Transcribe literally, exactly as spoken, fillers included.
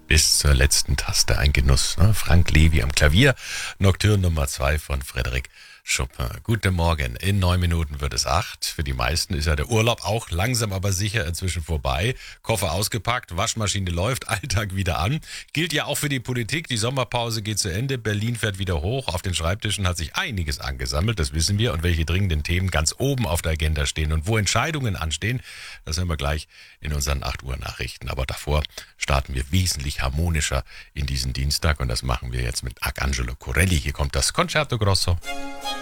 Bis zur letzten Taste ein Genuss. Ne? Frank Levy am Klavier, Nocturne Nummer zwei von Frédéric Chopin. Guten Morgen, in neun Minuten wird es acht. Für die meisten ist ja der Urlaub auch langsam aber sicher inzwischen vorbei. Koffer ausgepackt, Waschmaschine läuft, Alltag wieder an. Gilt ja auch für die Politik, die Sommerpause geht zu Ende, Berlin fährt wieder hoch. Auf den Schreibtischen hat sich einiges angesammelt, das wissen wir. Und welche dringenden Themen ganz oben auf der Agenda stehen und wo Entscheidungen anstehen, das hören wir gleich in unseren acht Uhr Nachrichten. Aber davor starten wir wesentlich harmonischer in diesen Dienstag und das machen wir jetzt mit Arcangelo Corelli. Hier kommt das Concerto Grosso.